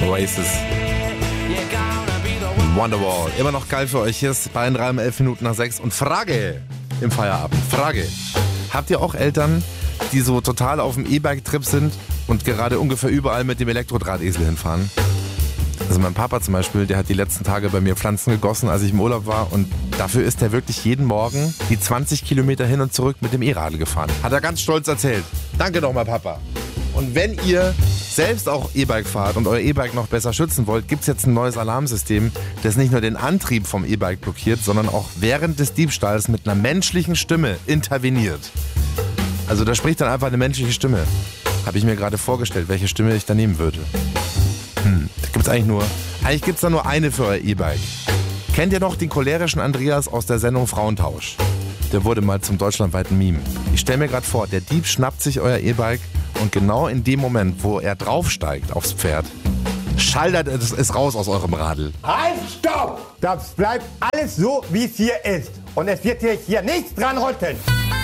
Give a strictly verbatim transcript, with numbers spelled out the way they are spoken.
Oasis. Wonderwall. Immer noch geil für euch. Hier ist Bayern drei um elf Minuten nach sechs. Und Frage im Feierabend. Frage. Habt ihr auch Eltern, die so total auf dem E-Bike-Trip sind und gerade ungefähr überall mit dem Elektrodrahtesel hinfahren? Also mein Papa zum Beispiel, der hat die letzten Tage bei mir Pflanzen gegossen, als ich im Urlaub war. Und dafür ist er wirklich jeden Morgen die zwanzig Kilometer hin und zurück mit dem E-Radl gefahren. Hat er ganz stolz erzählt. Danke nochmal, Papa. Und wenn ihr selbst auch E-Bike fahrt und euer E-Bike noch besser schützen wollt, gibt es jetzt ein neues Alarmsystem, das nicht nur den Antrieb vom E-Bike blockiert, sondern auch während des Diebstahls mit einer menschlichen Stimme interveniert. Also da spricht dann einfach eine menschliche Stimme. Habe ich mir gerade vorgestellt, welche Stimme ich da nehmen würde. Hm, da gibt's eigentlich nur, eigentlich gibt's da nur eine für euer E-Bike. Kennt ihr noch den cholerischen Andreas aus der Sendung Frauentausch? Der wurde mal zum deutschlandweiten Meme. Ich stelle mir gerade vor, der Dieb schnappt sich euer E-Bike und genau in dem Moment, wo er draufsteigt aufs Pferd, schaltet es, es raus aus eurem Radl. Halt, stopp! Das bleibt alles so, wie es hier ist. Und es wird hier, hier nichts dran rütteln.